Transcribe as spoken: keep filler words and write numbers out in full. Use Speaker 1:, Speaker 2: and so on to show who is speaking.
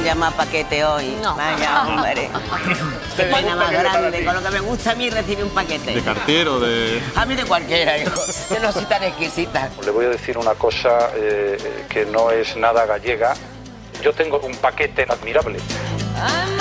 Speaker 1: llama paquete hoy.
Speaker 2: No.
Speaker 1: Vaya, hombre. Qué pena más grande. Con lo que me gusta a mí recibir un paquete.
Speaker 3: ¿De cartero, de...?
Speaker 1: A mí de cualquiera, hijo. Yo no soy tan exquisita.
Speaker 4: Le voy a decir una cosa eh, que no es nada gallega. Yo tengo un paquete admirable.